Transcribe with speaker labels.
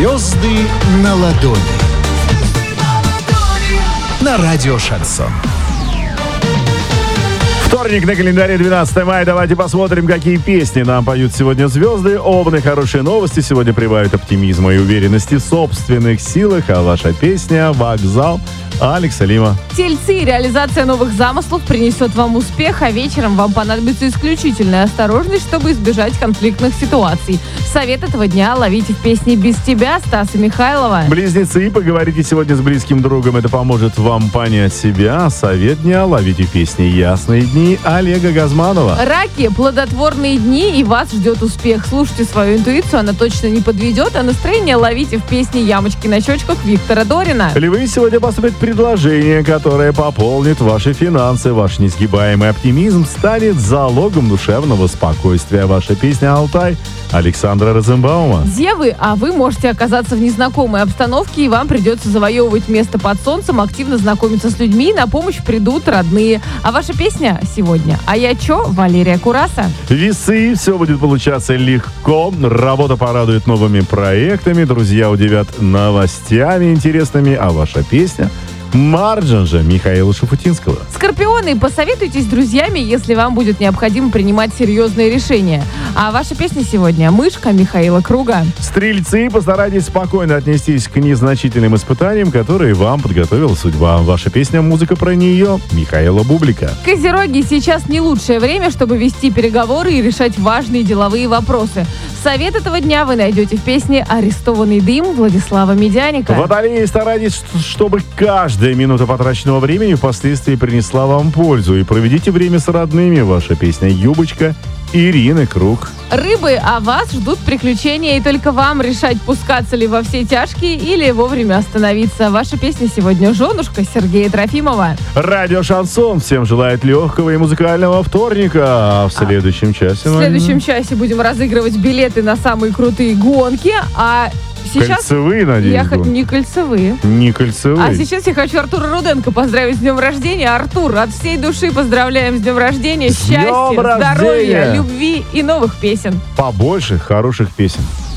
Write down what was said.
Speaker 1: Звезды на ладони. На радио «Шансон».
Speaker 2: Вторник на календаре, 12 мая. Давайте посмотрим, какие песни нам поют сегодня звезды. Овны, хорошие новости сегодня прибавят оптимизма и уверенности в собственных силах. А ваша песня «Вокзал» Алекс Алима.
Speaker 3: Тельцы, реализация новых замыслов принесет вам успех, а вечером вам понадобится исключительная осторожность, чтобы избежать конфликтных ситуаций. Совет этого дня ловите в песне «Без тебя» Стаса Михайлова.
Speaker 2: Близнецы, поговорите сегодня с близким другом. Это поможет вам понять себя. Совет дня ловите в песне «Ясные дни» Олега Газманова.
Speaker 3: Раки, плодотворные дни, и вас ждет успех. Слушайте свою интуицию, она точно не подведет, а настроение ловите в песне «Ямочки на щечках» Виктора Дорина.
Speaker 2: Львы, сегодня поступит предложение, которое пополнит ваши финансы. Ваш несгибаемый оптимизм станет залогом душевного спокойствия. Ваша песня «Алтай» Александра Розенбаума.
Speaker 3: Девы, а вы можете оказаться в незнакомой обстановке, и вам придется завоевывать место под солнцем, активно знакомиться с людьми, и на помощь придут родные. А ваша песня сегодня «А я чё?» Валерия Кураса.
Speaker 2: Весы, все будет получаться легко. Работа порадует новыми проектами. Друзья удивят новостями интересными. А ваша песня «Марджин» же Михаила Шуфутинского.
Speaker 3: Скорпионы, посоветуйтесь с друзьями, если вам будет необходимо принимать серьезные решения. А ваша песня сегодня «Мышка» Михаила Круга.
Speaker 2: Стрельцы, постарайтесь спокойно отнестись к незначительным испытаниям, которые вам подготовила судьба. Ваша песня «Музыка про нее» Михаила Бублика.
Speaker 3: Козероги, сейчас не лучшее время, чтобы вести переговоры и решать важные деловые вопросы. Совет этого дня вы найдете в песне «Арестованный дым» Владислава Медяника.
Speaker 2: Водолеи, старайтесь, чтобы каждая минута потраченного времени впоследствии принесла вам пользу. И проведите время с родными. Ваша песня «Юбочка» Ирины Круг.
Speaker 3: Рыбы, а вас ждут приключения, и только вам решать, пускаться ли во все тяжкие или вовремя остановиться. Ваша песня сегодня «Женушка» Сергея Трофимова.
Speaker 2: Радио «Шансон» всем желает легкого и музыкального вторника. А в следующем часе...
Speaker 3: В следующем часе будем разыгрывать билеты на самые крутые гонки, а сейчас...
Speaker 2: Кольцевые, надеюсь,
Speaker 3: Не кольцевые.
Speaker 2: Не кольцевые.
Speaker 3: А сейчас я хочу Артура Руденко поздравить с днем рождения. Артур, от всей души поздравляем с днем рождения.
Speaker 2: С днем
Speaker 3: Счастья,
Speaker 2: рождения!
Speaker 3: здоровья, любви и новых песен.
Speaker 2: Побольше хороших песен.